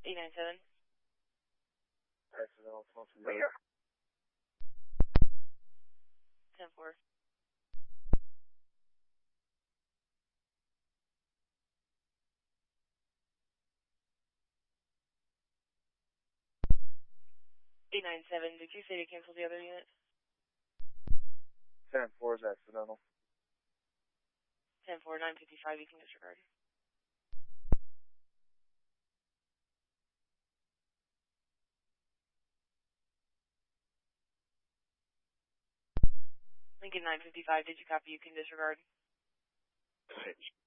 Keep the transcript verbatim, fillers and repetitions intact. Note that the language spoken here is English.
eight nine seven. Accidental smoking Right dope. here. ten four. eight nine seven, did you say to cancel the other unit? ten four is accidental. ten four, nine fifty-five, you can disregard. Lincoln nine fifty-five, did you copy? You can disregard. Switch.